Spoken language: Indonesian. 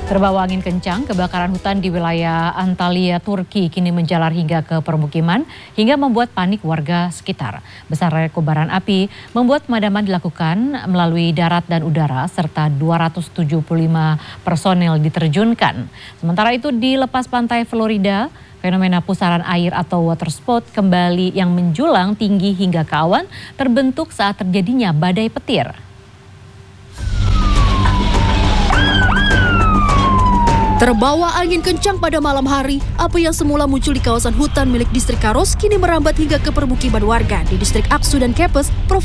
Terbawa angin kencang, kebakaran hutan di wilayah Antalya, Turki kini menjalar hingga ke permukiman hingga membuat panik warga sekitar. Besarnya kobaran api membuat pemadaman dilakukan melalui darat dan udara serta 275 personel diterjunkan. Sementara itu di lepas pantai Florida, fenomena pusaran air atau water spout kembali yang menjulang tinggi hingga ke awan terbentuk saat terjadinya badai petir. Terbawa angin kencang pada malam hari, api yang semula muncul di kawasan hutan milik distrik Karos kini merambat hingga ke permukiman warga di distrik Aksu dan Kepes, Provinsi